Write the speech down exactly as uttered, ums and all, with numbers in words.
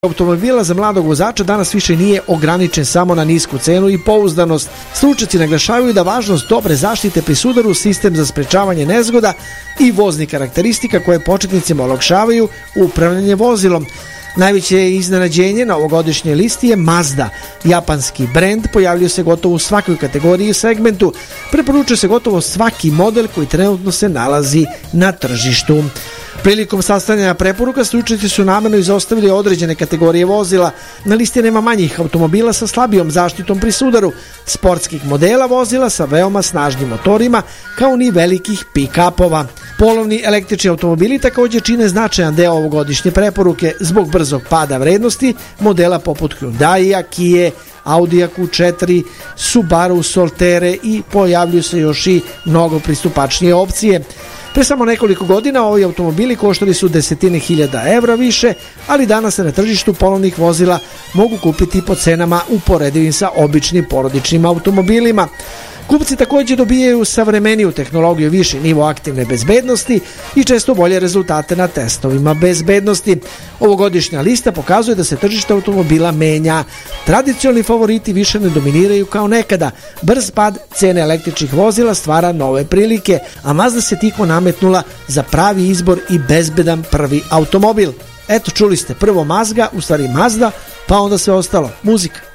Automobila za mladog vozača danas više nije ograničen samo na nisku cenu i pouzdanost. Stručnjaci naglašavaju da važnost dobre zaštite pri sudaru, sistem za sprečavanje nezgoda i voznih karakteristika koje početnicima olakšavaju upravljanje vozilom. Najveće iznenađenje na ovogodišnjoj listi je Mazda. Japanski brend pojavljuje se gotovo u svakoj kategoriji i segmentu. Preporučuje se gotovo svaki model koji trenutno se nalazi na tržištu. Prilikom sastavljanja preporuka stručnjaci su namerno izostavili određene kategorije vozila. Na listi nema manjih automobila sa slabijom zaštitom pri sudaru, sportskih modela vozila sa veoma snažnim motorima, kao ni velikih pick-upova. Polovni električni automobili također čine značajan deo ovogodišnje preporuke zbog brzog pada vrednosti modela poput Hyundai, Kia, Audi Q četiri, Subaru Solterre i pojavljuju se još i mnogo pristupačnije opcije. Pre samo nekoliko godina ovi automobili koštali su desetine hiljada evra više, ali danas se na tržištu polovnih vozila mogu kupiti po cenama uporedivim sa običnim porodičnim automobilima. Kupci također dobijaju savremeniju tehnologiju, viši nivo aktivne bezbednosti i često bolje rezultate na testovima bezbednosti. Ovogodišnja lista pokazuje da se tržište automobila menja. Tradicionalni favoriti više ne dominiraju kao nekada. Brz pad cene električnih vozila stvara nove prilike, a Mazda se tiho nametnula za pravi izbor i bezbedan prvi automobil. Eto, čuli ste, prvo Mazda, u stvari Mazda, pa onda sve ostalo. Muzika.